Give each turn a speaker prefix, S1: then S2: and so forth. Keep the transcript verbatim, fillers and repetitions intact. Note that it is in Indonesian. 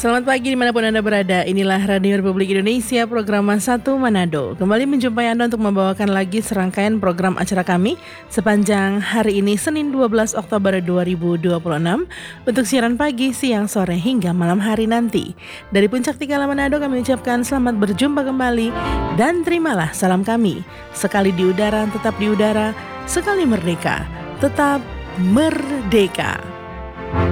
S1: Selamat pagi dimanapun Anda berada. Inilah Radio Republik Indonesia, program satu Manado. Kembali menjumpai Anda untuk membawakan lagi serangkaian program acara kami sepanjang hari ini Senin dua belas Oktober dua ribu dua puluh enam untuk siaran pagi, siang, sore hingga malam hari nanti. Dari Puncak Tikala Manado kami ucapkan selamat berjumpa kembali dan terimalah salam kami. Sekali di udara tetap di udara, sekali merdeka tetap merdeka.